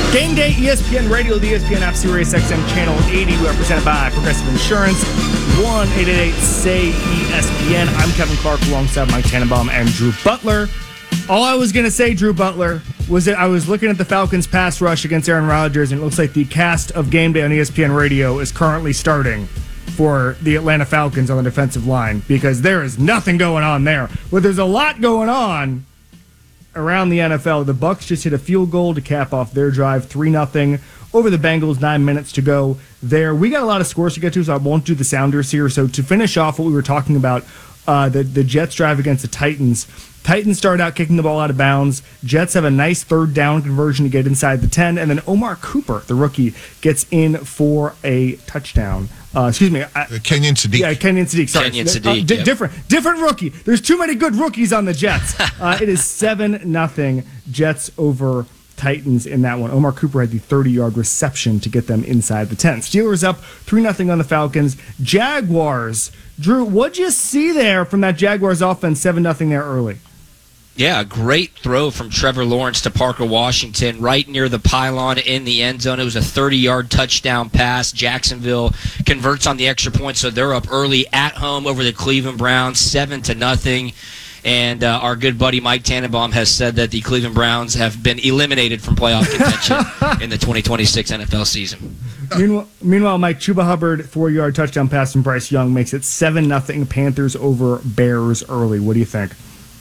Game Day, ESPN Radio, the ESPN app, Sirius XM Channel 80. We are presented by Progressive Insurance. 1-888-SAY-ESPN. I'm Kevin Clark alongside Mike Tannenbaum and Drew Butler. All I was going to say, Drew Butler, was that I was looking at the Falcons' pass rush against Aaron Rodgers, and it looks like the cast of Game Day on ESPN Radio is currently starting for the Atlanta Falcons on the defensive line, because there is nothing going on there. But there's a lot going on around the NFL. The Bucs just hit a field goal to cap off their drive, 3-0 over the Bengals, 9 minutes to go there. We got a lot of scores to get to, so I won't do the Sounders here. So to finish off what we were talking about, the Jets drive against the Titans. Titans started out kicking the ball out of bounds. Jets have a nice third down conversion to get inside the 10, and then Omar Cooper, the rookie, gets in for a touchdown. Kenyon Sadiq. Yeah, Kenyon Sadiq. Sorry. Kenyon Sadiq. Yep. Different rookie. There's too many good rookies on the Jets. It is 7-0 Jets over Titans in that one. Omar Cooper had the 30-yard reception to get them inside the 10. Steelers up 3-0 on the Falcons. Jaguars. Drew, what'd you see there from that Jaguars offense, 7-0 there early? Yeah, a great throw from Trevor Lawrence to Parker Washington right near the pylon in the end zone. It was a 30-yard touchdown pass. Jacksonville converts on the extra point, so they're up early at home over the Cleveland Browns, 7-0. And our good buddy Mike Tannenbaum has said that the Cleveland Browns have been eliminated from playoff contention in the 2026 NFL season. Meanwhile, Mike, Chuba Hubbard, 4-yard touchdown pass from Bryce Young makes it 7-0 Panthers over Bears early. What do you think?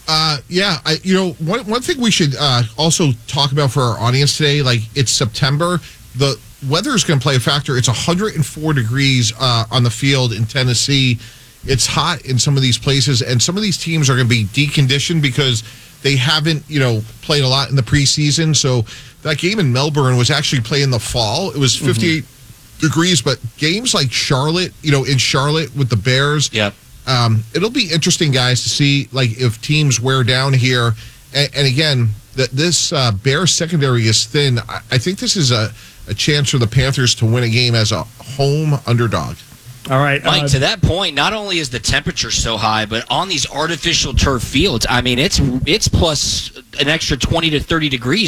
One thing we should also talk about for our audience today, like it's September, the weather is going to play a factor. It's 104 degrees on the field in Tennessee. It's hot in some of these places, and some of these teams are going to be deconditioned because they haven't, played a lot in the preseason. So that game in Melbourne was actually played in the fall. It was 58 degrees, but games like Charlotte, in Charlotte with the Bears, yep. It'll be interesting, guys, to see if teams wear down here. And again, this Bears secondary is thin. I think this is a chance for the Panthers to win a game as a home underdog. All right, Mike, to that point, not only is the temperature so high, but on these artificial turf fields, I mean, it's plus an extra 20 to 30 degrees